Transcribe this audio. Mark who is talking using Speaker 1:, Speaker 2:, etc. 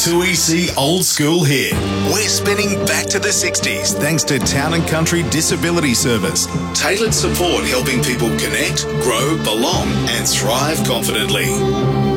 Speaker 1: 2EC Old School here. We're spinning back to the 60s thanks to Town and Country Disability Service. Tailored support helping people connect, grow, belong and thrive confidently.